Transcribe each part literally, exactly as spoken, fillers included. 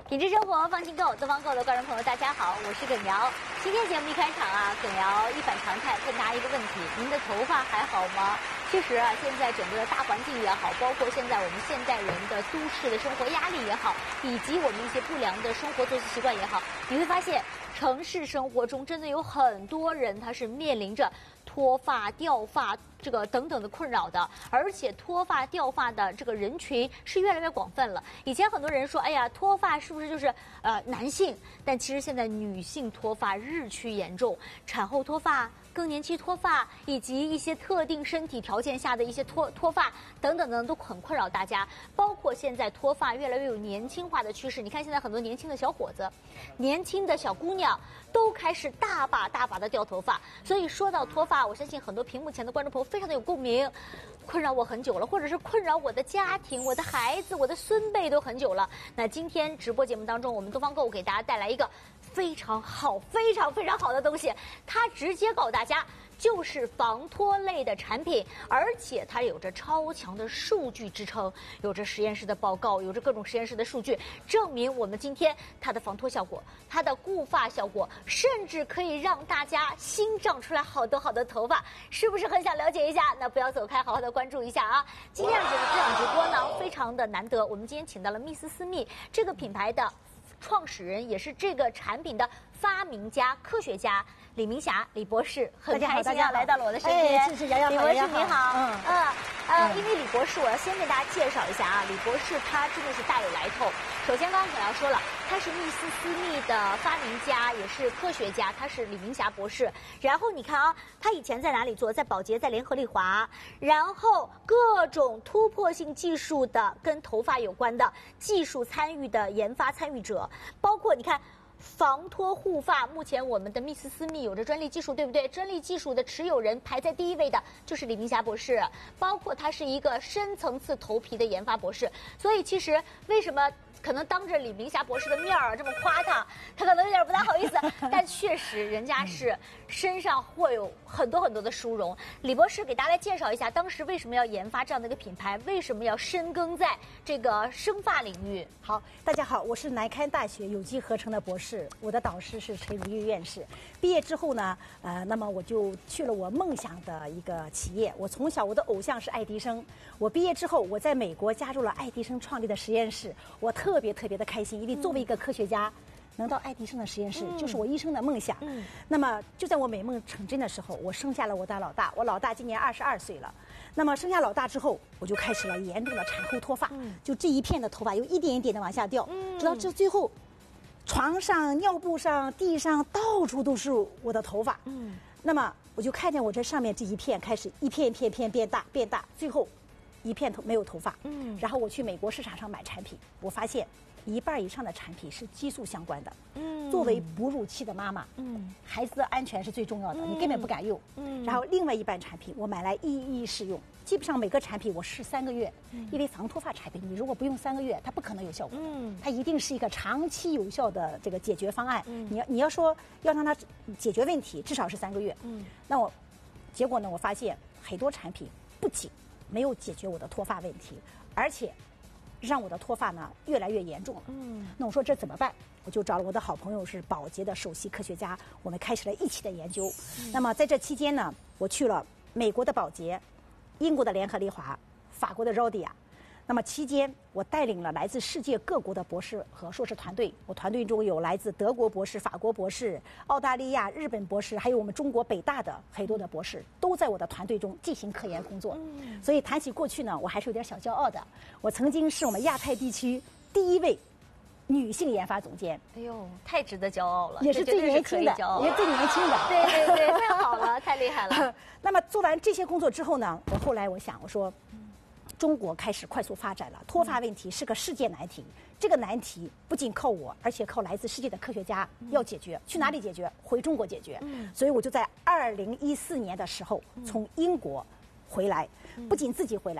品质生活，放心购，东方购的观众朋友，大家好，我是耿瑶。今天节目一开场啊，耿瑶一反常态问大家一个问题：您的头发还好吗？其实啊，现在整个的大环境也好，包括现在我们现代人的都市的生活压力也好，以及我们一些不良的生活作息习惯也好，你会发现，城市生活中真的有很多人他是面临着脱发、掉发这个等等的困扰的，而且脱发、掉发的这个人群是越来越广泛了。以前很多人说，哎呀，脱发是不是就是呃男性？但其实现在女性脱发日趋严重，产后脱发、更年期脱发，以及一些特定身体条件下的一些脱脱发等等等，都很困扰大家。包括现在脱发越来越有年轻化的趋势，你看现在很多年轻的小伙子、年轻的小姑娘都开始大把大把的掉头发。所以说到脱发，我相信很多屏幕前的观众朋友非常的有共鸣，困扰我很久了，或者是困扰我的家庭、我的孩子、我的孙辈都很久了。那今天直播节目当中，我们东方购物给大家带来一个非常好、非常非常好的东西，它直接告诉大家，就是防脱类的产品，而且它有着超强的数据支撑，有着实验室的报告，有着各种实验室的数据，证明我们今天它的防脱效果、它的固发效果，甚至可以让大家新长出来好多好多头发，是不是很想了解一下？那不要走开，好好的关注一下啊！今天这这场直播呢，非常的难得，我们今天请到了蜜丝丝蜜这个品牌的创始人，也是这个产品的发明家、科学家李明霞李博士，很开心要来到了我的身边。 哎，是是，瑶瑶好， 李博士你好。 嗯呃呃，因为李博士，我要先给大家介绍一下啊，李博士他真的是大有来头。首先，刚刚可要说了，他是蜜丝丝蜜的发明家，也是科学家，他是李明霞博士。然后你看啊，他以前在哪里做？在宝洁，在联合利华。然后各种突破性技术的跟头发有关的技术参与的研发参与者，包括你看。防脱护发，目前我们的蜜丝丝蜜有着专利技术，对不对？专利技术的持有人排在第一位的就是李明霞博士，包括他是一个深层次头皮的研发博士。所以其实为什么可能当着李明霞博士的面儿这么夸他，他可能有点不大好意思，但确实人家是身上会有很多很多的殊荣。李博士给大家来介绍一下，当时为什么要研发这样的一个品牌，为什么要深耕在这个生发领域？ 好，大家好，我是南开大学有机合成的博士，我的导师是陈如玉院士。毕业之后呢，呃，那么我就去了我梦想的一个企业。我从小我的偶像是爱迪生，我毕业之后我在美国加入了爱迪生创立的实验室，我特别特别的开心，因为作为一个科学家。能到爱迪生的实验室，嗯、就是我一生的梦想。嗯、那么就在我美梦成真的时候，我生下了我的老大。我老大今年二十二岁了。那么生下老大之后，我就开始了严重的产后脱发，嗯、就这一片的头发有一点一点的往下掉，嗯、直到这最后，床上、尿布上、地上到处都是我的头发。嗯、那么我就看见我这上面这一片开始一片一片片变大变大，最后一片头没有头发。嗯、然后我去美国市场上买产品，我发现。一半以上的产品是激素相关的。嗯，作为哺乳期的妈妈，嗯，孩子的安全是最重要的，嗯、你根本不敢用。嗯，然后另外一半产品我买来一一试用，基本上每个产品我试三个月，嗯、因为防脱发产品你如果不用三个月，它不可能有效果。嗯，它一定是一个长期有效的这个解决方案。嗯，你要你要说要让它解决问题，至少是三个月。嗯，那我结果呢，我发现很多产品不仅没有解决我的脱发问题，而且。让我的脱发呢越来越严重了。嗯，那我说这怎么办？我就找了我的好朋友是宝洁的首席科学家，我们开始了一起的研究。嗯、那么在这期间呢，我去了美国的宝洁、英国的联合利华、法国的 Rhodia。那么期间，我带领了来自世界各国的博士和硕士团队。我团队中有来自德国博士、法国博士、澳大利亚、日本博士，还有我们中国北大的很多的博士，都在我的团队中进行科研工作。嗯、所以谈起过去呢，我还是有点小骄傲的。我曾经是我们亚太地区第一位女性研发总监。 哎呦，太值得骄傲了！ 也是最年轻的，也是最年轻的。 对对对，太好了，太厉害了。 那么做完这些工作之后呢，我后来我想，我说。中国开始快速发展了，脱发问题是个世界难题。这个难题不仅靠我，而且靠来自世界的科学家要解决。去哪里解决？回中国解决。所以我就在二零一四年的时候从英国回来，不仅自己回来了，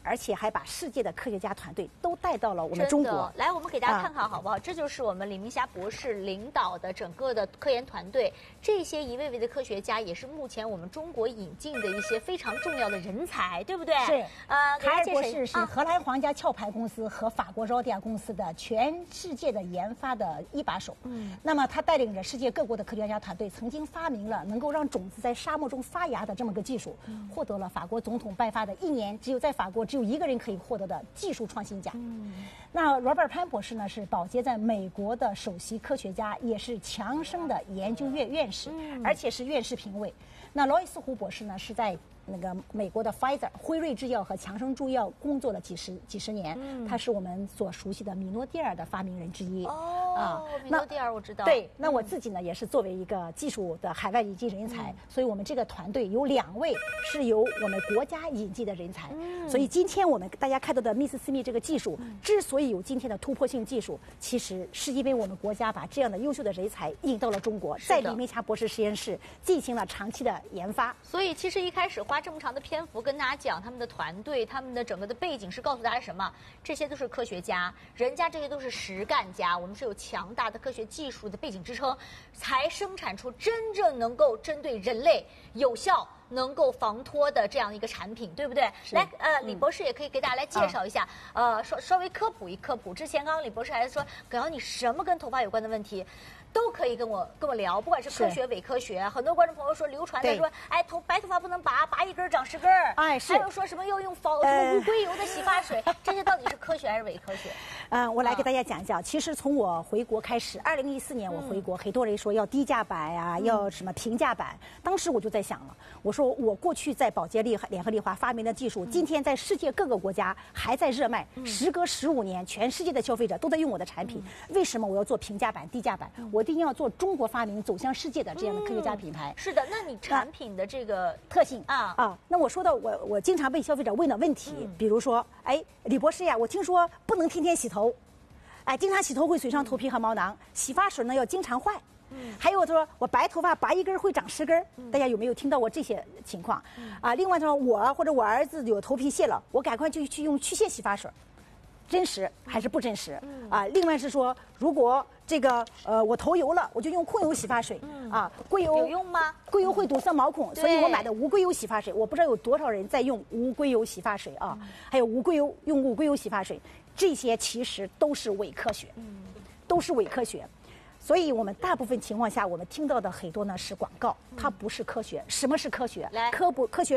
而且还把世界的科学家团队都带到了我们中国。 来，我们给大家看看好不好？啊、这就是我们李明霞博士领导的整个的科研团队，这些一位位的科学家也是目前我们中国引进的一些非常重要的人才，对不对？ 是。 呃， 卡尔博士是荷兰皇家壳牌公司和法国饶迪亚公司的全世界的研发的一把手。嗯。那么他带领着世界各国的科学家团队，曾经发明了能够让种子在沙漠中发芽的这么个技术，嗯、获得了法国总统颁发的一年只有在法国只有一个人可以获得的技术创新奖。嗯。那罗贝尔潘博士呢，是宝洁在美国的首席科学家，也是强生的研究院院士，嗯、而且是院士评委。那劳伊斯胡博士呢，是在那个美国的 Pfizer 辉瑞制药和强生制药工作了几十几十年，嗯、他是我们所熟悉的米诺地尔的发明人之一。 哦，啊，米诺地尔我知道。 对，那我自己呢，也是作为一个技术的海外引进人才，嗯、所以我们这个团队有两位是由我们国家引进的人才。嗯、所以今天我们大家看到的密斯斯密这个技术，嗯、之所以有今天的突破性技术，其实是因为我们国家把这样的优秀的人才引到了中国，在李明霞博士实验室进行了长期的研发。 所以其实一开始花这么长的篇幅跟大家讲他们的团队、他们的整个的背景，是告诉大家什么？这些都是科学家，人家这些都是实干家，我们是有强大的科学技术的背景支撑，才生产出真正能够针对人类有效、能够防脱的这样一个产品，对不对？来，呃，李博士也可以给大家来介绍一下，嗯、呃，稍稍微科普一科普。之前刚刚李博士还说，葛瑶，你什么跟头发有关的问题？都可以跟我跟我聊，不管是科学伪科学，很多观众朋友说流传的说，哎，头白头发不能拔，拔一根长十根儿， 哎是， 还有说什么要用仿什么乌龟油的洗发水，呃、这些到底是科学还是伪科学？ 嗯、呃，我来给大家讲一讲。其实从我回国开始，二零一四年我回国，嗯、很多人说要低价版呀、啊，嗯、要什么平价版，当时我就在想了，我说我过去在宝洁利联合利华发明的技术，嗯、今天在世界各个国家还在热卖，嗯、时隔十五年，全世界的消费者都在用我的产品，嗯、为什么我要做平价版、低价版？嗯、我一定要做中国发明走向世界的这样的科学家品牌。 嗯、是的，那你产品的这个特性啊啊，那我说到我我经常被消费者问的问题，嗯、比如说，哎，李博士呀，我听说不能天天洗头，哎，经常洗头会损伤头皮和毛囊，洗发水呢要经常换。嗯，还有说我白头发拔一根会长十根，嗯、大家有没有听到过这些情况？嗯、啊，另外说我或者我儿子有头皮屑了，我赶快就去用去屑洗发水。真实还是不真实？嗯、啊，另外是说，如果这个呃我头油了，我就用控油洗发水。嗯、啊，硅油有用吗？ 硅油会堵塞毛孔， 嗯、 所以我买的无硅油洗发水，我不知道有多少人在用无硅油洗发水啊。嗯、还有无硅油用无硅油洗发水，这些其实都是伪科学，嗯、都是伪科学。所以我们大部分情况下，我们听到的很多呢是广告，它不是科学。什么是科学？ 来， 科不科学